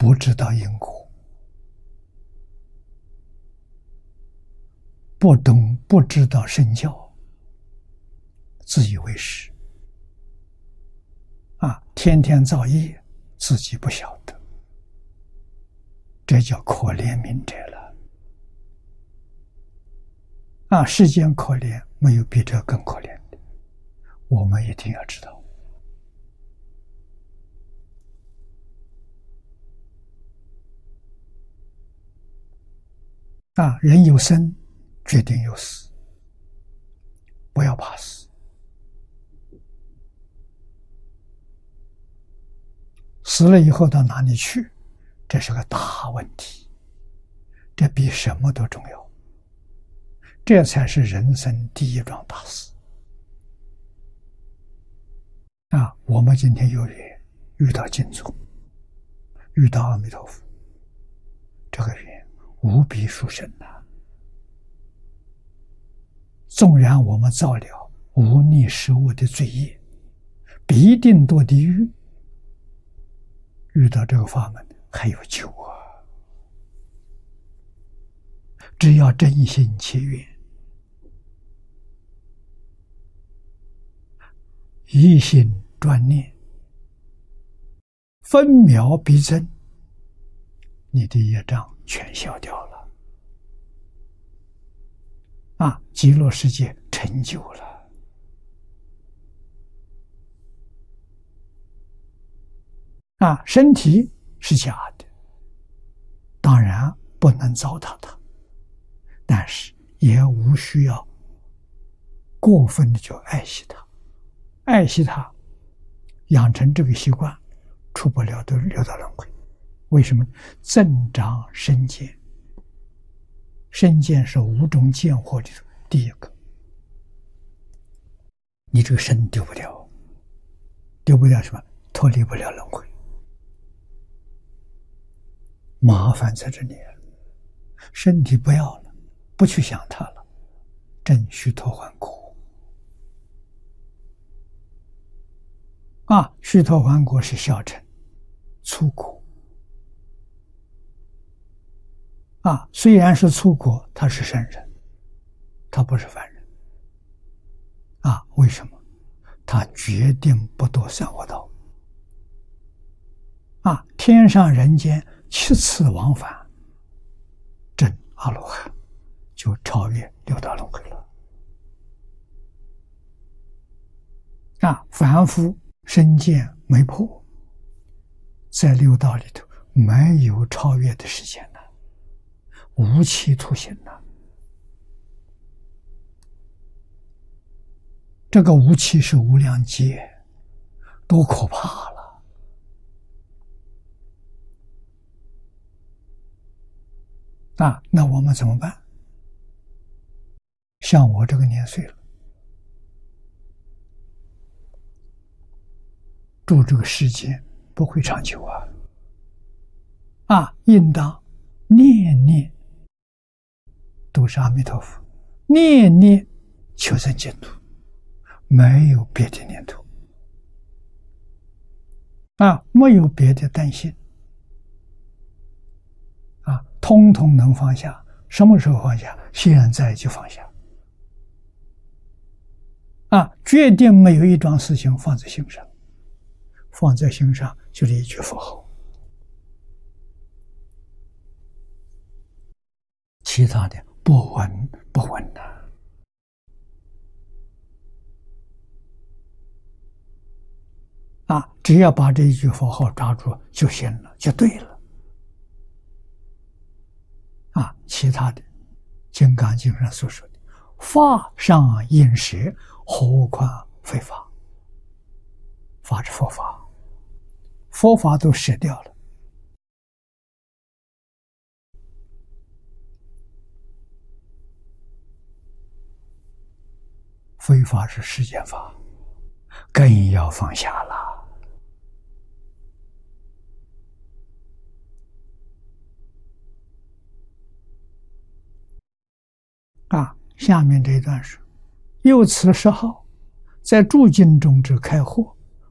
不知道因果，不懂不知道身教，自以为是天天造业，自己不晓得，这叫可怜悯者了。世间可怜，没有比这更可怜的，我们一定要知道。人有生，决定有死，不要怕死。死了以后到哪里去，这是个大问题，这比什么都重要。这才是人生第一桩大事。我们今天有缘遇到净土，遇到阿弥陀佛，这个缘无比殊胜呐！纵然我们造了无逆失误的罪业，必定堕地狱。遇到这个法门还有救啊！只要真心切愿，一心专念，分秒必争，你的业障全消掉了。极乐世界成就了。身体是假的，当然不能糟蹋它，但是也无需要过分的就爱惜它。爱惜它，养成这个习惯，出不了的六道轮回。为什么？增长身见。身见是五种见惑里头第一个。你这个身丢不掉，丢不掉什么？脱离不了轮回。麻烦在这里，身体不要了，不去想它了，正须陀洹果。须陀洹果是小乘粗果。虽然是粗果，他是圣人，他不是凡人。为什么？他决定不堕三恶道。天上人间7次往返，证阿罗汉，就超越六道轮回了。凡夫身见没破，在六道里头没有超越的时间了，无期徒刑了。这个无期是无量劫，多可怕了！那我们怎么办？像我这个年岁了，住这个世间不会长久应当念念都是阿弥陀佛，念念求生净土，没有别的念头没有别的担心通通能放下。什么时候放下？现在就放下决定没有一桩事情放在心上，放在心上就是一句佛号，其他的不闻不问只要把这一句佛号抓住就行了，就对了其他的《金刚经》上所说的法上应舍，何况非法？法是佛法，佛法都舍掉了，非法是世间法，更要放下了。下面这一段是：又此10号，在诸经中之开惑，